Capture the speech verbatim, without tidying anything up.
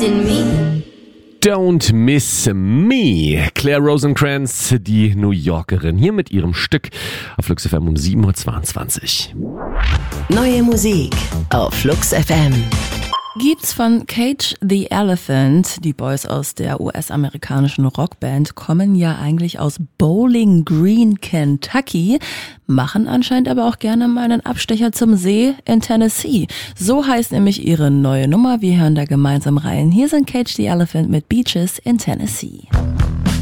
missing me? Don't Miss Me. Claire Rosencrantz, die New Yorkerin, hier mit ihrem Stück auf Flux F M um sieben Uhr zweiundzwanzig. Neue Musik auf Flux F M. Gibt's von Cage the Elephant. Die Boys aus der U S-amerikanischen Rockband kommen ja eigentlich aus Bowling Green, Kentucky, machen anscheinend aber auch gerne mal einen Abstecher zum See in Tennessee. So heißt nämlich ihre neue Nummer. Wir hören da gemeinsam rein. Hier sind Cage the Elephant mit Beaches in Tennessee.